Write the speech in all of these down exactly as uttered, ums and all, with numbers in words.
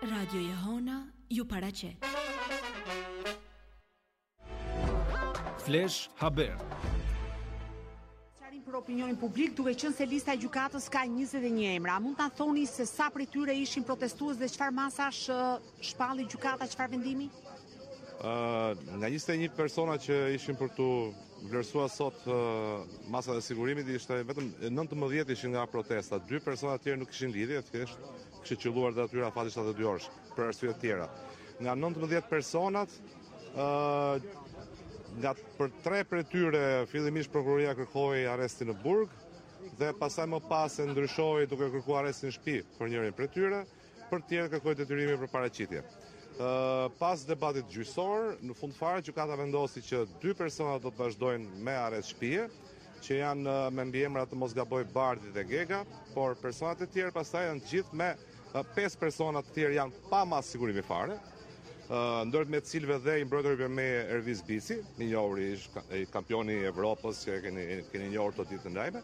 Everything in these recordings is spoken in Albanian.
Radio Jehona ju paraqet. Flash Haber. Për opinionin publik, duke qenë se lista e gjykatës ka njëzet e një emra, mund ta thoni se sa prej tyre ishin protestues dhe çfarë masash shpalli gjykata, çfarë vendimi? Uh, nga njëzet e një persona që ishin për tu vlerësuar sot uh, masa dhe sigurimit, ishte vetëm nëntëmbëdhjetë ishin nga protesta, dy persona të tjerë nuk ishin lidhje, thjesht kishin qelluar dhe atyra fati shtatëdhjetë e dy orësh për arsye të tjera. Nga nëntëmbëdhjetë personat, uh, nga për tre prej tyre fillimisht prokuroria kërkoi arrestin në burg dhe pastaj më pas e ndryshoi duke kërkuar arrestin në shtëpi për njërin prej tyre, për të tjerë kërkoi detyrimin për paraqitje. Uh, pas debatit gjyqësor, në fund fare gjykata vendosi që dy persona do të vazhdojnë me arrest shtëpie, që janë uh, me mbiemra të mos gaboj Bardhi dhe Gega, por personat e tjerë pastaj janë të gjithë me uh, pesë persona të tjerë janë pa mas sigurimi fare. Uh, ndër me të cilëve dhe i mbrojtori për me Erviz Bici, një njohur i kampioni i Evropës që keni keni njohur të ditë të ndajme.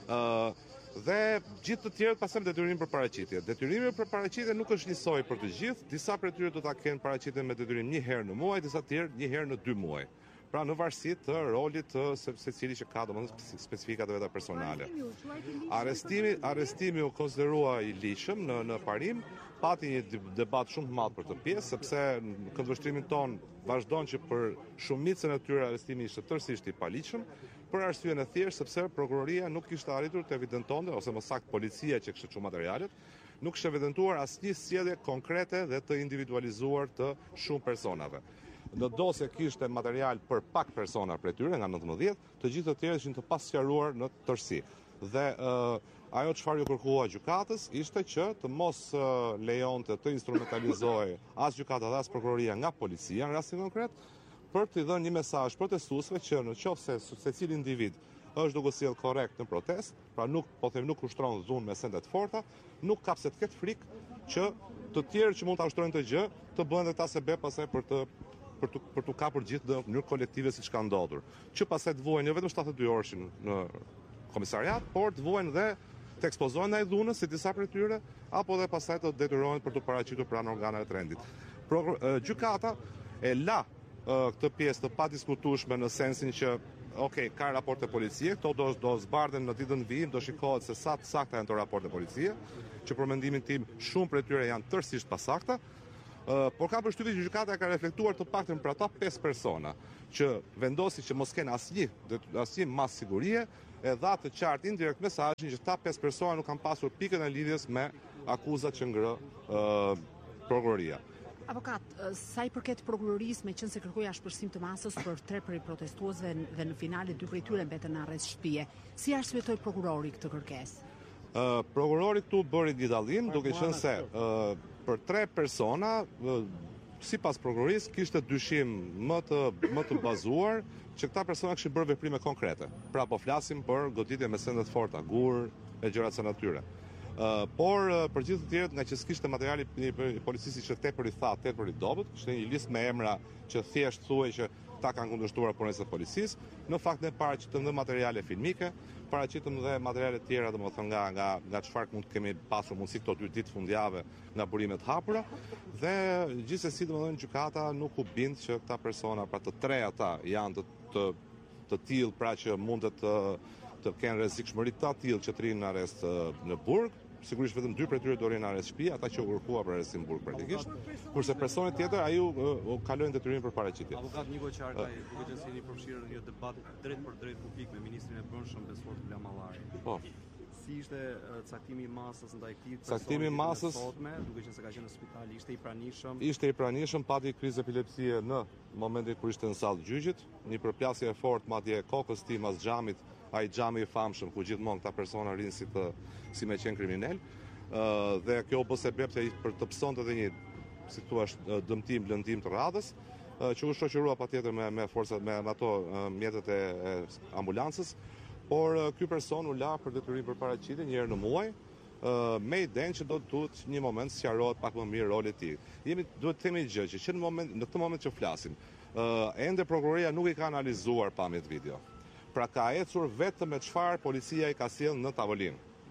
Uh, dhe gjithë të tjerët pasëm detyrim për paraqitje. Detyrimi për paraqitje nuk është njësoj për të gjithë, disa prej tyre do ta kenë paraqitjen me detyrim një herë në muaj, disa të tjerë një herë në dy muaj. Pra në varësi të rolit të secili që ka domethënë specifikat e veta personale. Arrestimi, arrestimi u konsiderua i ligjshëm në në parim, pati një debat shumë të madh për të pjesë, sepse në këndvështrimin ton vazhdon që për shumicën e tyre arrestimi ishte tërësisht i paligjshëm, për arsyeën e thjeshtë sepse prokuroria nuk kishte arritur të evidentonte, ose më saktë policia që kishte çu materialet, nuk kishte evidentuar asnjë sjellje konkrete dhe të individualizuar të shumë personave. Në dosje kishte material për pak persona prej tyre nga nëntëmbëdhjetë, të gjithë të tjerë ishin të pasqaruar në tërësi. Dhe uh, ajo çfarë ju kërkua gjykatës ishte që të mos uh, lejonte të instrumentalizohej as gjykata dhe as prokuroria nga policia në rastin konkret, për të dhënë një mesazh protestuesve që në qoftë se secili individ është duke sjellë korrekt në protestë, pra nuk po them nuk ushtron dhunë me sende të forta, nuk ka pse të ketë frikë që të tjerë që mund ta ushtrojnë të gjë, të bëhen dhe ta sebeb pastaj për të për të për të kapur gjithë në mënyrë kolektive siç ka ndodhur. Që pastaj të vuajnë jo vetëm shtatëdhjetë e dy orëshin në komisariat, por të vuajnë dhe të ekspozohen ndaj dhunës si disa prej tyre, apo dhe pastaj të detyrohen për të paraqitur pranë organeve të rendit. Pro, gjykata e la këtë pjesë të padiskutueshme në sensin që okay, ka raporte policie, këto do do zbardhen në ditën vijim, do shikohet se sa të sakta janë këto raporte policie, që për mendimin tim shumë prej tyre janë tërësisht pasakta. Uh, por ka përshtypjen që gjykata ka reflektuar të paktën për ata pesë persona që vendosi që mos kenë asnjë asnjë mas sigurie, e dha të qartë indirekt mesazhin që ta pesë persona nuk kanë pasur pikën e lidhjes me akuzat që ngrë uh, prokuroria. Avokat, sa i përket prokurorisë, me qenë se kërkoi ashpërsim të masës për tre prej protestuesve dhe në finale dy prej tyre mbetën në arrest shtëpie, si arsyetoi prokurori këtë kërkesë? Uh, prokurori këtu bëri një dallim duke qenë se uh, për tre persona, uh, sipas prokurorisë kishte dyshim më të më të bazuar që këta persona kishin bërë veprime konkrete. Pra po flasim për goditje me sende të forta, gur e gjëra të natyre. Uh, por uh, për gjithë të tjerët, nga që s'kishte materiali i policisë që tepër i thatë, tepër i dobët, kishte një listë me emra që thjesht thuaj që ta kanë kundërshtuar punës së policisë. Në fakt ne paraqitëm dhe materiale filmike, paraqitëm dhe materiale tjera, domethënë nga nga nga çfarë mund të kemi pasur mundësi këto dy ditë fundjavë nga burimet hapura, dhe gjithsesi domethënë gjykata nuk u bind që këta persona, pra të tre ata janë të të, të tillë pra që mund të të kenë rrezikshmëri të tillë që të rinë në arrest në burg. Sigurisht vetëm dy prej tyre do rinë në arrest shtëpi, ata që u kërkuar për arrestin në burg praktikisht, kurse personi tjetër ai u, u kalojnë detyrimin për paraqitje. Avokat Niko Qarkaj, duke qenë se jeni përfshirë në një debat drejt për drejt publik me ministrin e Brendshëm Besfort Blamallari. Po. Si ishte caktimi i masës ndaj këtij personi? Caktimi i masës, sotme, duke qenë se ka qenë në spital, ishte i pranishëm? Ishte i pranishëm, pati krizë epilepsie në momentin kur ishte në sallë gjyqit, një përplasje e fortë madje kokës tim as xhamit, ai xhami i famshëm ku gjithmonë këta persona rinë si të si me qenë kriminal. Uh, dhe kjo u bë sebeb se për të psonte edhe një, si thua, dëmtim, lëndim të radhës, uh, që u shoqërua patjetër me me forcat me ato uh, mjetet e, e ambulancës, por uh, ky person u la për detyrim për paraqitje një herë në muaj, uh, me idenë që do të duhet një moment sqarohet pak më mirë roli i tij. Jemi duhet të themi gjë që, që në moment në këtë moment që flasim, uh, ende prokuroria nuk i ka analizuar pamjet video. Pra ka ecur vetëm me çfarë policia i ka sjellë në tavolinë.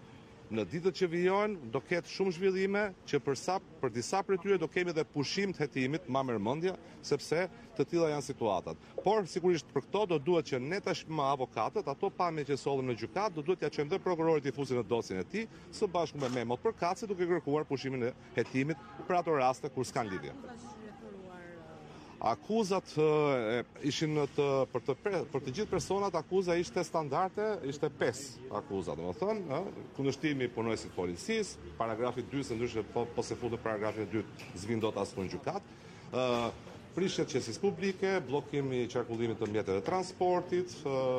Në ditët që vijojnë do ketë shumë zhvillime që për sa për disa prej tyre do kemi edhe pushim të hetimit ma mërmendje, sepse të tilla janë situatat. Por sigurisht për këto do duhet që ne tashmë avokatët, ato pamje që sollën në gjykatë, do duhet ja çojmë dhe prokurorit i fusin në dosjen e tij, së bashku me memot përkatëse duke kërkuar pushimin e hetimit për ato raste kur s'kan lidhje. Akuzat e, ishin të, për, të, për të gjithë personat akuza ishte standarde, ishte pesë akuza, domethënë, kundërshtimi i punonësit policisë, paragrafi dy se ndryshe po, po se futet paragrafi dy zvin dot asnjë në gjykat. ë Prishje të qesis publike, bllokimi i qarkullimit të mjeteve të transportit,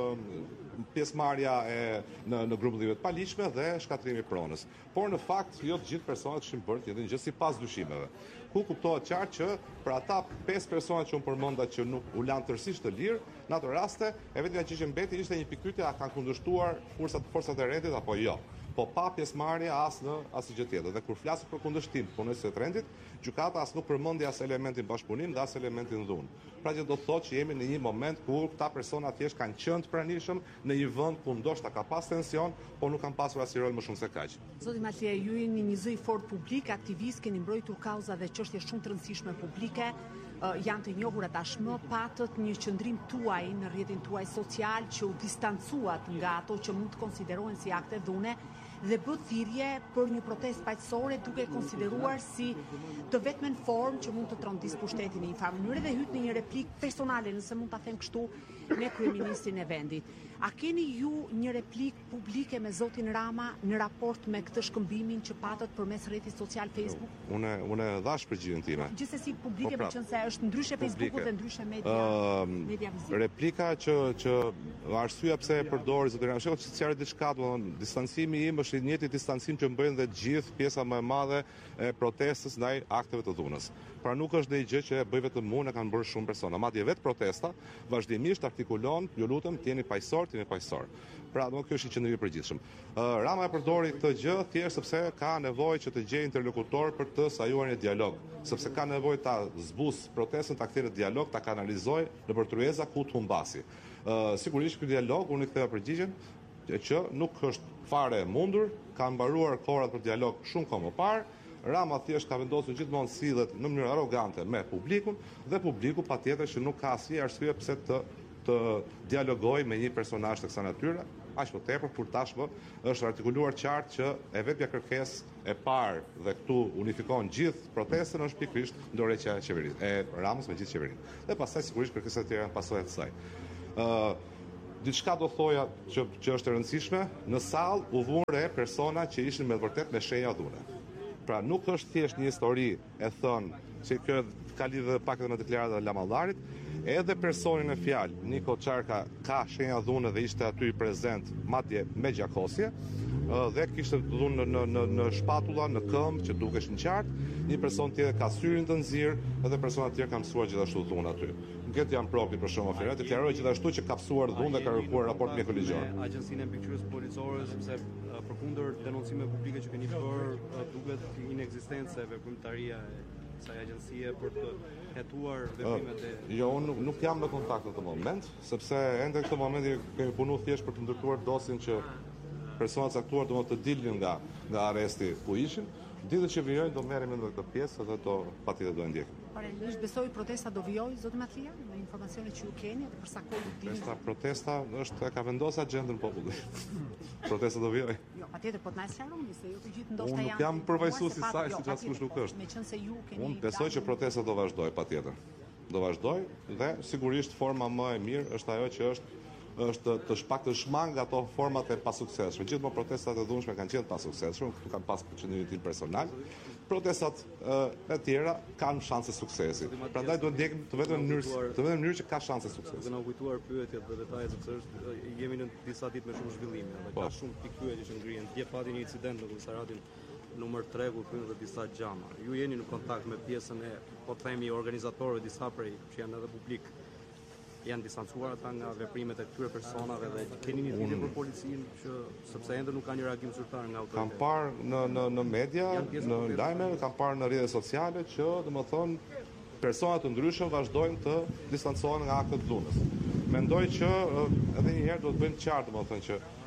pjesëmarrja e në, në grumbullime të paligjshme dhe shkatrimi i pronës. Por në fakt jo të gjithë personat kishin bërë të njëjtën gjë sipas dyshimeve. Ku kuptohet qartë që për ata pesë persona që unë përmenda që nuk u lanë tërësisht të lirë, në ato raste e vetmja që ishte mbeti ishte një pikpyetje a kanë kundërshtuar forcat forcat e rendit apo jo. Po pa pjesëmarrje as në asnjë gjë tjetër. Dhe kur flasim për kundërshtim të punonësve të rendit, gjykata as nuk përmendi as elementin bashkëpunim dhe as elementin dhunë. Pra që do të thotë që jemi në një moment ku këta persona thjesht kanë qenë të pranishëm në një vend ku ndoshta ka pas tension, por nuk kanë pasur asnjë rol më shumë se kaq. Zoti Matlia, ju jeni një zë i fortë publik, aktivist, keni mbrojtur kauza dhe çështje shumë të rëndësishme publike. Uh, janë të njohura tashmë, patët një qëndrim tuaj në rrjetin tuaj social që u distancuat nga ato që mund të konsiderohen si akte dhune dhe bë thirrje për një protestë paqësore duke konsideruar si të vetmen formë që mund të trondis pushtetin në një farë mënyrë dhe hyt në një replikë personale, nëse mund ta them kështu, me kryeministrin e vendit. A keni ju një replikë publike me zotin Rama në raport me këtë shkëmbimin që patët përmes rrjetit social Facebook? Unë unë dhash përgjigjen time. Gjithsesi publike, me qenë se është ndryshe Facebooku dhe ndryshe media, uh, media vizitore. Replika që që arsyeja pse e përdori zotin Rama, është çfarë diçka, domethënë distancimi im është i njëjti distancim që bëjnë dhe gjithë pjesa më e madhe e protestës ndaj akteve të dhunës. Pra nuk është ndonjë gjë që e bëj vetëm unë, e kanë bërë shumë persona. Madje vetë protesta vazhdimisht artikulon, ju lutem, jeni paqësor, jeni paqësor. Pra, do kjo është i qëndrimi i përgjithshëm. Uh, Rama e përdori këtë gjë thjesht sepse ka nevojë që të gjejë interlokutor për të sajuar një dialog, sepse ka nevojë ta zbus protestën, ta kthejë në dialog, ta kanalizojë nëpër tryeza ku të humbasi. Uh, sigurisht ky dialog, unë i ktheva përgjigjen që nuk është fare e mundur, ka mbaruar kohrat për dialog shumë kohë më parë. Rama thjesht ka vendosur gjithmonë sillet në mënyrë arrogante me publikun dhe publiku patjetër që nuk ka asnjë arsye pse të të dialogojë me një personazh të kësaj natyre, aq më tepër kur tashmë është artikuluar qartë që e vetmja kërkesë e parë dhe këtu unifikohen gjithë protestën është pikërisht ndorëheqja e qeverisë, e Ramës me gjithë qeverinë. Dhe pastaj sigurisht kërkesat e tjera janë pasojë të saj. ë uh, Diçka do thoja që, që është e rëndësishme, në sallë u vunë re persona që ishin me vërtet me shenja dhune. Pra nuk është thjesht një histori e thënë që kjo ka lidhje pak edhe me deklaratën e Lamallarit, edhe personin e fjalë, Niko Çarka, ka shenja dhune dhe ishte aty prezent, madje me gjakosje, dhe kishte dhunë në, në, në shpatulla, në këmbë, që dukeshin qartë. Një person tjetër ka syrin të nxirr, edhe persona tjerë kanë mësuar gjithashtu dhunë aty. Këtë janë propi për shumë oferat, të klaroj gjithashtu që ka psuar dhunë dhe ka kërkuar raport mjekëligjor. Agjencinë e mbikëqyrjes policore, sepse përkundër denoncimeve publike që keni bërë, duket inekzistence e veprimtaria e kësaj agjencie për të hetuar veprimet e... Jo, unë nuk, nuk jam në kontakt në këtë moment, sepse ende në këtë moment kemi punuar thjesht për të ndërtuar dosin që personat caktuar do të dilnin nga nga arresti ku ishin. Ditët që vijojnë do merremi në këtë pjesë dhe do patjetër do e ndjekim. Realisht besoj protesta do vijojë, zoti Matlia, me informacionet që ju keni dhe për sa kohë do dini. Protesta, protesta është e ka vendosur agjendën popullit. Protesta do vijojë. Jo, patjetër, po të na sqaroni se jo të gjithë ndoshta janë. Unë nuk jam përvojësues i saj, siç askush nuk është. Meqense ju keni. Unë besoj që protesta do vazhdojë patjetër. Do vazhdojë dhe sigurisht forma më e mirë është ajo që është është të shpak të shmang ato format e pasuksesshme. Gjithmonë protestat e dhunshme kanë qenë pasuksesshme, këtu kanë pas qëndrimin tim personal. Protestat e tjera kanë shanse suksesi. Prandaj duhet ndjekim të vetëm në mënyrë të vetëm në mënyrë që ka shanse suksesi. Do na kujtuar pyetjet dhe detajet sepse është jemi në disa ditë me shumë zhvillime dhe ka shumë pikë pyetje që ngrihen. Dje pati një incident në komisariatin numër tre ku kryen edhe disa gjama. Ju jeni në kontakt me pjesën e, po themi, organizatorëve, disa prej që janë edhe publik, janë distancuar ata nga veprimet e këtyre personave dhe keni një lidhje për policinë që sepse ende nuk ka një reagim zyrtar nga autoritetet. Kam parë në në në media, në lajme, kam parë në rrjetet sociale që, domethënë, persona të ndryshëm vazhdojnë të distancohen nga aktet dhunës. Mendoj që edhe një herë do të bëjmë qartë, domethënë që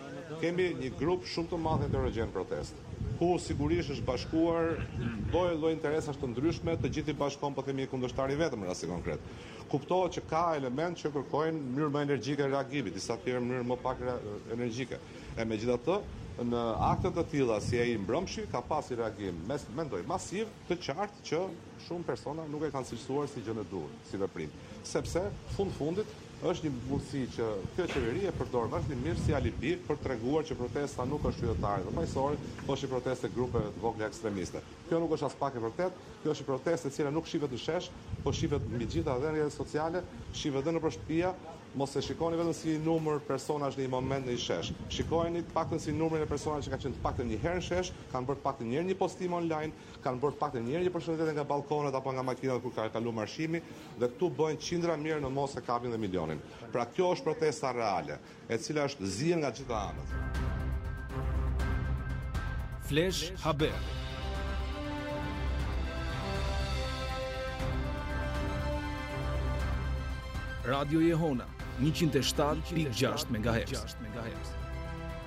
kemi një grup shumë të madh heterogen protest, ku sigurisht është bashkuar lloj lloj interesash të ndryshme, të gjithë i bashkon po themi kundërshtari vetëm në rastin konkret. Kuptohet që ka element që kërkojnë mënyrë më energjike reagimi, disa të tjerë mënyrë më pak energjike. E megjithatë, në akte të tilla si ai mbrëmshi ka pasur reagim, mes mendoj masiv, të qartë që shumë persona nuk e kanë cilësuar si gjë e duhur, si veprim. Sepse fund fundit është një mundësi që kjo qeveri e përdor vazhdimisht si alibi për treguar që protesta nuk është qytetare dhe paqësore, po është një protestë e grupeve të vogla ekstremiste. Kjo nuk është as pak e vërtet, kjo është një protestë e cila nuk shihet në shesh, po shihet mbi gjitha dhe në rrjetet sociale, shihet edhe nëpër shtëpia. Mos e shikoni vetëm si numër personazh në një moment në një shesh. Shikojeni të paktën si numrin e personazheve që kanë qenë të paktën një herë në shesh, kanë bërë të paktën një herë një postim online, kanë bërë të paktën një herë një përshëndetje nga balkonet apo nga makinat kur ka kaluar marshimi, dhe këtu bëjnë qindra mirë në mos e kapin dhe milionin. Pra kjo është protesta reale, e cila është zihen nga gjitha anët. Flash Haber. Radio Jehona njëqind e shtatë pikë gjashtë megahertz.